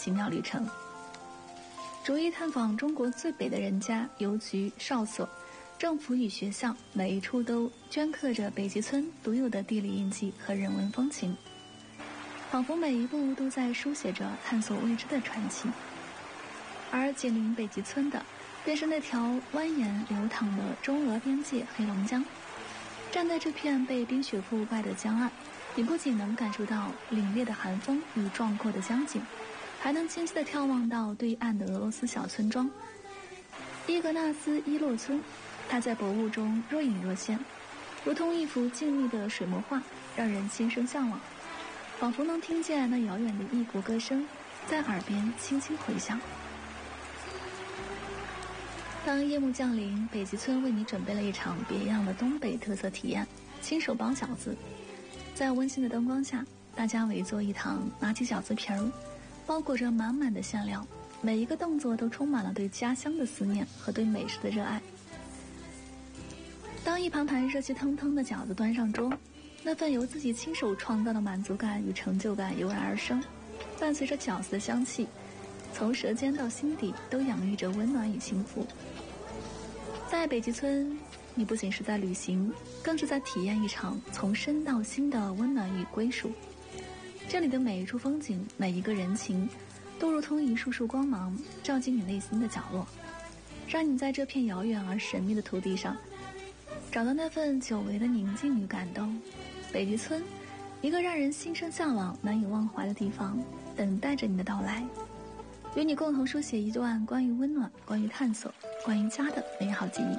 奇妙旅程。逐一探访中国最北的人家、邮局、哨所、政府与学校，每一处都镌刻着北极村独有的地理印记和人文风情，仿佛每一步都在书写着探索未知的传奇。而紧邻北极村的便是那条蜿蜒流淌的中俄边界黑龙江。站在这片被冰雪覆盖的江岸，你不仅能感受到凛冽的寒风与壮阔的江景，还能清晰地眺望到对岸的俄罗斯小村庄伊格纳斯伊洛村。它在薄雾中若隐若现，如同一幅静谧的水墨画，让人心生向往，仿佛能听见那遥远的异国歌声在耳边轻轻回响。当夜幕降临，北极村为你准备了一场别样的东北特色体验——亲手包饺子。在温馨的灯光下，大家围坐一堂，拿起饺子皮儿，包裹着满满的馅料，每一个动作都充满了对家乡的思念和对美食的热爱。当一盘盘热气腾腾的饺子端上桌，那份由自己亲手创造的满足感与成就感油然而生，伴随着饺子的香气，从舌尖到心底都洋溢着温暖与幸福。在北极村，你不仅是在旅行，更是在体验一场从身到心的温暖与归属。这里的每一处风景，每一个人情，都如同一束束光芒，照进你内心的角落，让你在这片遥远而神秘的土地上找到那份久违的宁静与感动。北极村，一个让人心生向往、难以忘怀的地方，等待着你的到来，与你共同书写一段关于温暖、关于探索、关于家的美好记忆。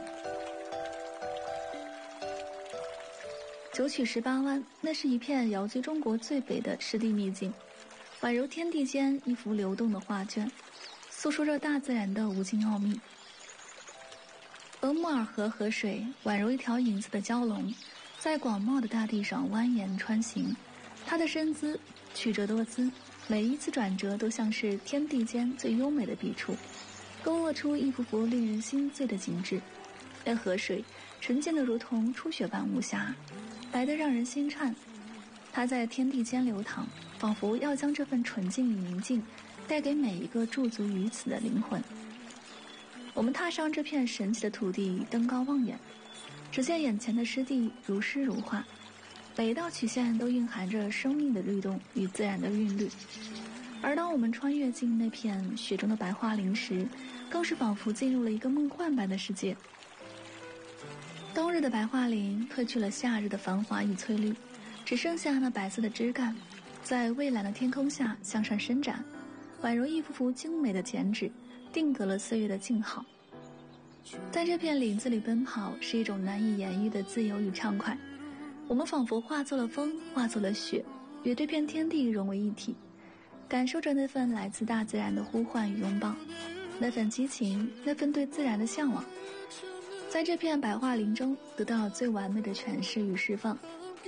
九曲十八弯，那是一片遥居中国最北的湿地秘境，宛如天地间一幅流动的画卷，诉说着大自然的无尽奥秘。额木尔河河水宛如一条银色的蛟龙，在广袤的大地上蜿蜒穿行，它的身姿曲折多姿，每一次转折都像是天地间最优美的笔触，勾勒出一幅幅令人心醉的景致。那河水纯净的如同初雪般无瑕，白得让人心颤。它在天地间流淌，仿佛要将这份纯净与宁静带给每一个驻足于此的灵魂。我们踏上这片神奇的土地，登高望远，只见眼前的湿地如诗如画，每一道曲线都蕴含着生命的律动与自然的韵律。而当我们穿越进那片雪中的白桦林时，更是仿佛进入了一个梦幻般的世界。冬日的白桦林褪去了夏日的繁华与翠绿，只剩下那白色的枝干，在蔚蓝的天空下向上伸展，宛如一幅幅精美的剪纸，定格了岁月的静好。在这片林子里奔跑，是一种难以言喻的自由与畅快。我们仿佛化作了风，化作了雪，与这片天地融为一体，感受着那份来自大自然的呼唤与拥抱，那份激情，那份对自然的向往，在这片白桦林中得到最完美的诠释与释放。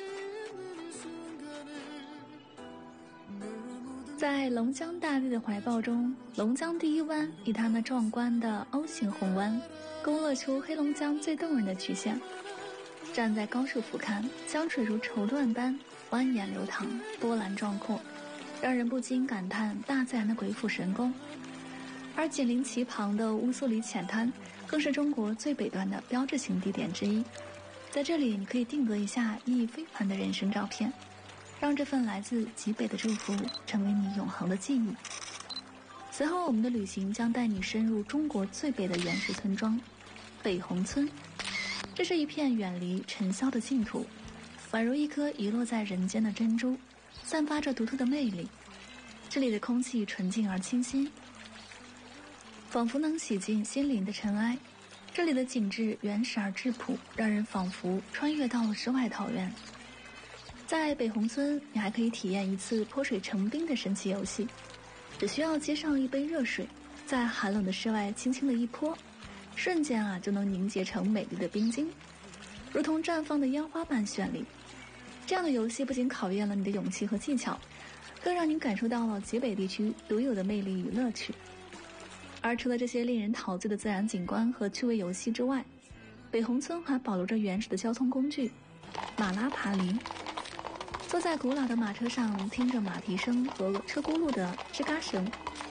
在龙江大地的怀抱中，龙江第一湾以它那壮观的 O 型红湾，勾勒出黑龙江最动人的曲线。站在高处俯瞰，江水如绸缎般蜿蜒流淌，波澜壮阔，让人不禁感叹大自然的鬼斧神工。而紧邻其旁的乌苏里浅滩，更是中国最北端的标志性地点之一。在这里，你可以定格一下意义非凡的人生照片，让这份来自极北的祝福成为你永恒的记忆。随后，我们的旅行将带你深入中国最北的原始村庄北红村。这是一片远离尘嚣的净土，宛如一颗遗落在人间的珍珠，散发着独特的魅力。这里的空气纯净而清新，仿佛能洗净心灵的尘埃。这里的景致原始而质朴，让人仿佛穿越到了世外桃源。在北红村，你还可以体验一次泼水成冰的神奇游戏，只需要接上一杯热水，在寒冷的室外轻轻的一泼，瞬间就能凝结成美丽的冰晶，如同绽放的烟花般绚丽。这样的游戏不仅考验了你的勇气和技巧，更让你感受到了极北地区独有的魅力与乐趣。而除了这些令人陶醉的自然景观和趣味游戏之外，北红村还保留着原始的交通工具马拉爬犁。坐在古老的马车上，听着马蹄声和车轱辘的吱嘎声，